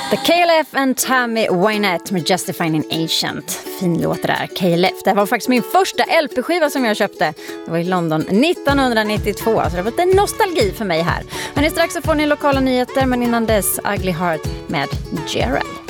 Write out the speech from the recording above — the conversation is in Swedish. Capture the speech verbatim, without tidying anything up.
The K L F and Tammy Wynette med Justifying an Ancient. Fin låt det där, K L F. Det var faktiskt min första L P-skiva som jag köpte. Det var i London nittonhundranittiotvå, så det var lite nostalgi för mig här. Men strax så får ni lokala nyheter, men innan dess Ugly Heart med Gerald.